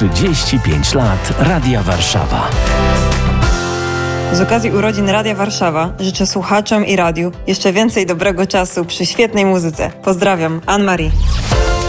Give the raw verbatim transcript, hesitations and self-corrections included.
trzydzieści pięć lat Radia Warszawa. Z okazji urodzin Radia Warszawa życzę słuchaczom i radiu jeszcze więcej dobrego czasu przy świetnej muzyce. Pozdrawiam, Anne-Marie.